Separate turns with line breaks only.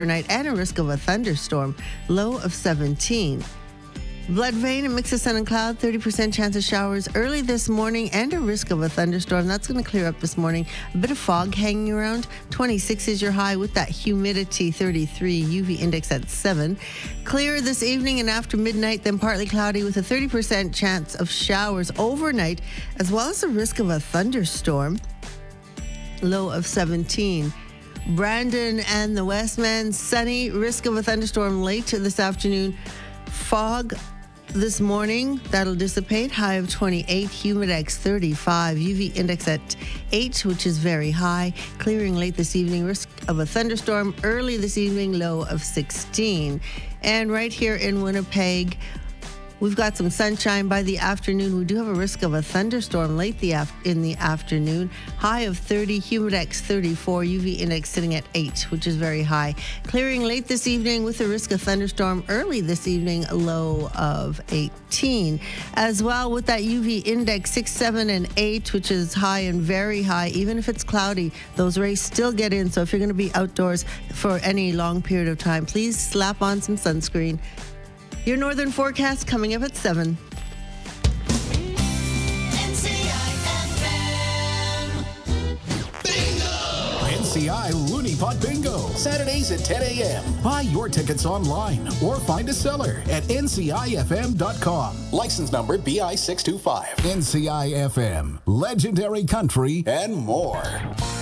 overnight and a risk of a thunderstorm, low of 17. Blood vein, a mix of sun and cloud, 30% chance of showers early this morning and a risk of a thunderstorm. That's going to clear up this morning. A bit of fog hanging around. 26 is your high with that humidity, 33. UV index at 7. Clear this evening and after midnight, then partly cloudy with a 30% chance of showers overnight, as well as a risk of a thunderstorm. Low of 17. Brandon and the Westman, sunny, risk of a thunderstorm late this afternoon. Fog this morning, that'll dissipate. High of 28, humidex 35, UV index at 8, which is very high. Clearing late this evening, risk of a thunderstorm early this evening, low of 16. And right here in Winnipeg, we've got some sunshine by the afternoon. We do have a risk of a thunderstorm late in the afternoon. High of 30, humidex 34, UV index sitting at 8, which is very high. Clearing late this evening with a risk of thunderstorm early this evening, low of 18. As well with that UV index 6, 7, and 8, which is high and very high. Even if it's cloudy, those rays still get in. So if you're going to be outdoors for any long period of time, please slap on some sunscreen. Your northern forecast coming up at 7.
NCI Looney Pot Bingo, Saturdays at 10 a.m. Buy your tickets online or find a seller at ncifm.com. License number BI 625. NCI FM, legendary country and more.